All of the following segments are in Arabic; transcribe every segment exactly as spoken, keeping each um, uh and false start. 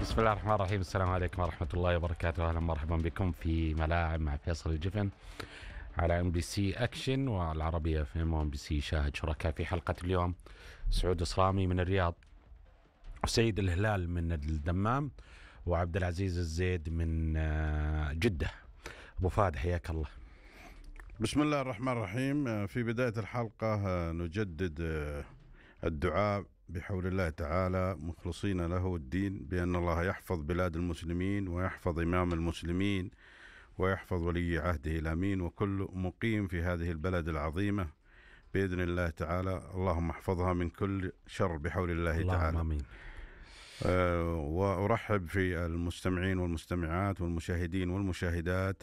بسم الله الرحمن الرحيم. السلام عليكم ورحمة الله وبركاته. أهلا مرحبا بكم في ملاعب مع فيصل الجفن على ام بي سي اكشن والعربية في ام بي سي شاهد. شركاء في حلقة اليوم سعود صرامي من الرياض، وسيد الهلال من الدمام، وعبد العزيز الزيد من آه، جدة. أبو فهد حياك الله. بسم الله الرحمن الرحيم. في بداية الحلقة نجدد الدعاء بحول الله تعالى مخلصين له الدين بأن الله يحفظ بلاد المسلمين ويحفظ إمام المسلمين ويحفظ ولي عهده الأمين وكل مقيم في هذه البلد العظيمة بإذن الله تعالى. اللهم احفظها من كل شر بحول الله اللهم تعالى. آمين. أه وأرحب في المستمعين والمستمعات والمشاهدين والمشاهدات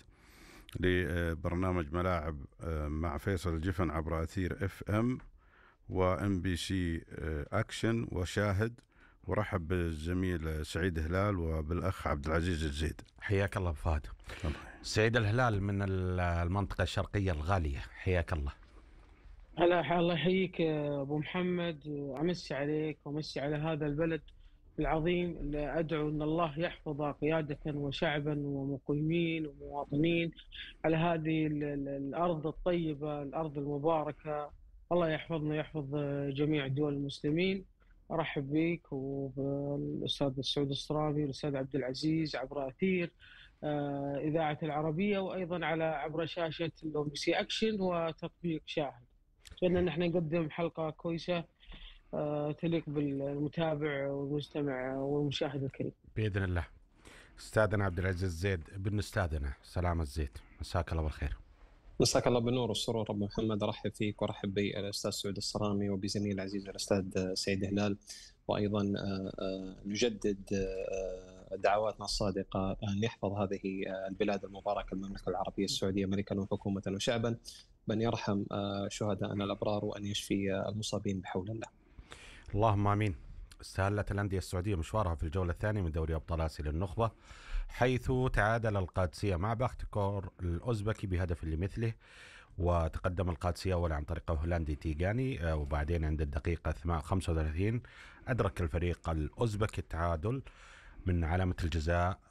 لبرنامج ملاعب مع فيصل الجفن عبر أثير اف ام وام بي سي اكشن وشاهد. ورحب بالزميل سعيد هلال وبالاخ عبد العزيز الزيد. حياك الله أبو فهد. سعيد الهلال من المنطقة الشرقية الغالية، حياك الله. هلا، الله يحييك ابو محمد، امسي عليك وامسي على هذا البلد العظيم اللي ادعو ان الله يحفظه قيادة وشعبا ومقيمين ومواطنين على هذه ال- ال- الارض الطيبة، الارض المباركة. الله يحفظنا ويحفظ جميع دول المسلمين. ارحب بك وبالاستاذ سعود الصرامي والاستاذ عبد العزيز عبر اثير آه، اذاعة العربية، وايضا على عبر شاشة الام بي سي اكشن وتطبيق شاهد. أتمنى أن احنا نقدم حلقة كويسة آه، تليق بالمتابع والمستمع والمشاهد الكريم بإذن الله. أستاذنا عبد العزيز الزيد ابن أستاذنا سلام الزيد، مساك الله بالخير. مساك الله بالنور والسرور ابو محمد. ارحب فيك وارحب بالاستاذ سعود الصرامي وبزميل العزيز الاستاذ سعيد هلال، وايضا نجدد دعواتنا الصادقه ان يحفظ هذه البلاد المباركه المملكه العربيه السعوديه ملكا وحكومه وشعبا، بأن يرحم شهداءنا الابرار وان يشفي المصابين بحول الله. اللهم امين. استهلت الأندية السعودية مشوارها في الجولة الثانية من دوري أبطال آسيا للنخبة، حيث تعادل القادسية مع باختكور الأوزبكي بهدف لمثله، وتقدم القادسية أولا عن طريق هولندي تيغاني، وبعدين عند الدقيقة خمسة وثلاثين أدرك الفريق الأوزبكي التعادل من علامة الجزاء